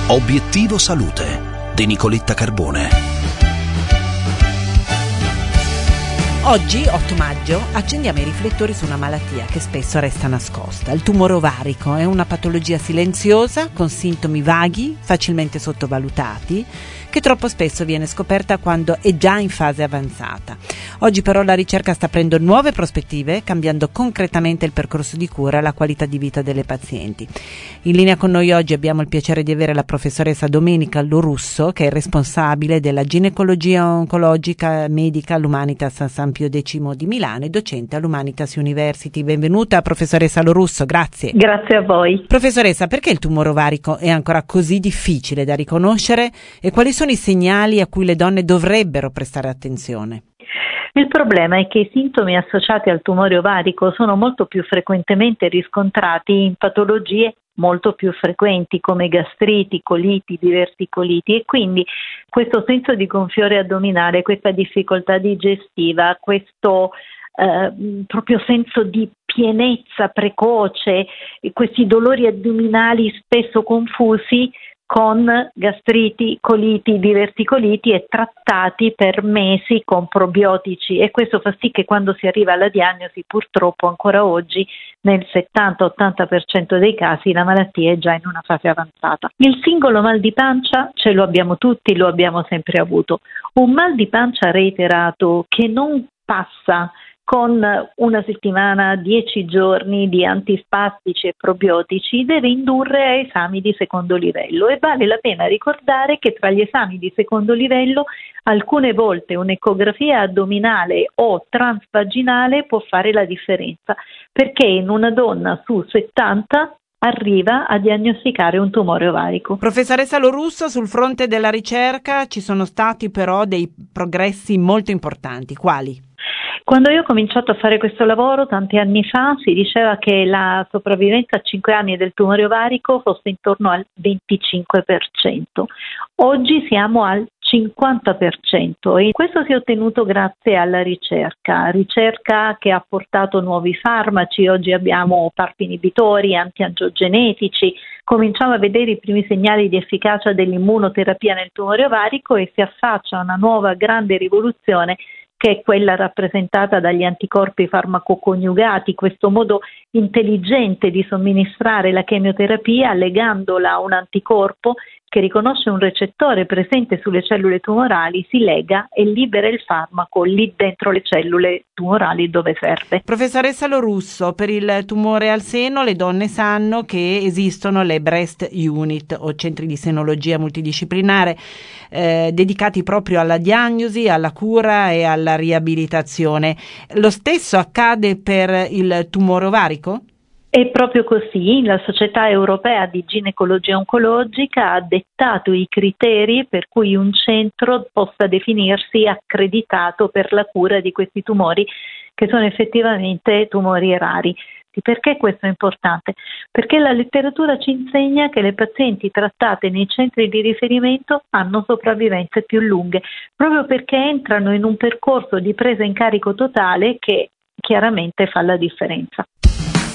Obiettivo Salute di Nicoletta Carbone. Oggi, 8 maggio, accendiamo i riflettori su una malattia che spesso resta nascosta. Il tumore ovarico è una patologia silenziosa, con sintomi vaghi, facilmente sottovalutati, che troppo spesso viene scoperta quando è già in fase avanzata. Oggi però la ricerca sta aprendo nuove prospettive, cambiando concretamente il percorso di cura e la qualità di vita delle pazienti. In linea con noi oggi abbiamo il piacere di avere la professoressa Domenica Lorusso, che è responsabile della ginecologia oncologica medica all'Humanitas San Pio X di Milano e docente all'Humanitas University. Benvenuta professoressa Lorusso, grazie. Grazie a voi. Professoressa, perché il tumore ovarico è ancora così difficile da riconoscere e quali sono i segnali a cui le donne dovrebbero prestare attenzione? Il problema è che i sintomi associati al tumore ovarico sono molto più frequentemente riscontrati in patologie molto più frequenti come gastriti, coliti, diverticoliti, e quindi questo senso di gonfiore addominale, questa difficoltà digestiva, questo proprio senso di pienezza precoce, questi dolori addominali spesso confusi con gastriti, coliti, diverticoliti e trattati per mesi con probiotici, e questo fa sì che quando si arriva alla diagnosi, purtroppo ancora oggi nel 70-80% dei casi la malattia è già in una fase avanzata. Il singolo mal di pancia ce lo abbiamo tutti, lo abbiamo sempre avuto. Un mal di pancia reiterato che non passa con una settimana, 10 giorni di antispastici e probiotici deve indurre a esami di secondo livello, e vale la pena ricordare che tra gli esami di secondo livello alcune volte un'ecografia addominale o transvaginale può fare la differenza, perché in una donna su 70 arriva a diagnosticare un tumore ovarico. Professoressa Lorusso, sul fronte della ricerca ci sono stati però dei progressi molto importanti. Quali? Quando io ho cominciato a fare questo lavoro tanti anni fa si diceva che la sopravvivenza a 5 anni del tumore ovarico fosse intorno al 25%. Oggi siamo al 50% e questo si è ottenuto grazie alla ricerca che ha portato nuovi farmaci. Oggi abbiamo PARP inibitori, antiangiogenetici, cominciamo a vedere i primi segnali di efficacia dell'immunoterapia nel tumore ovarico e si affaccia una nuova grande rivoluzione che è quella rappresentata dagli anticorpi farmacoconiugati, questo modo intelligente di somministrare la chemioterapia legandola a un anticorpo che riconosce un recettore presente sulle cellule tumorali, si lega e libera il farmaco lì dentro le cellule tumorali dove serve. Professoressa Lorusso, per il tumore al seno le donne sanno che esistono le breast unit o centri di senologia multidisciplinare dedicati proprio alla diagnosi, alla cura e alla riabilitazione. Lo stesso accade per il tumore ovarico? È proprio così, la Società Europea di Ginecologia Oncologica ha dettato i criteri per cui un centro possa definirsi accreditato per la cura di questi tumori, che sono effettivamente tumori rari. Perché questo è importante? Perché la letteratura ci insegna che le pazienti trattate nei centri di riferimento hanno sopravvivenze più lunghe, proprio perché entrano in un percorso di presa in carico totale che chiaramente fa la differenza.